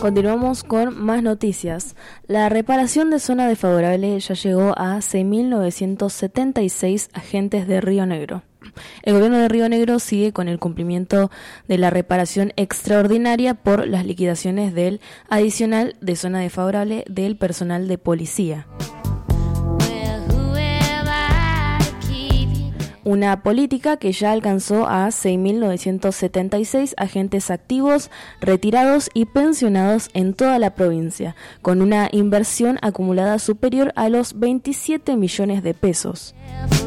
Continuamos con más noticias. La reparación de zona desfavorable ya llegó a 6.976 agentes de Río Negro. El gobierno de Río Negro sigue con el cumplimiento de la reparación extraordinaria por las liquidaciones del adicional de zona desfavorable del personal de policía. Una política que ya alcanzó a 6.976 agentes activos, retirados y pensionados en toda la provincia, con una inversión acumulada superior a los 27 millones de pesos.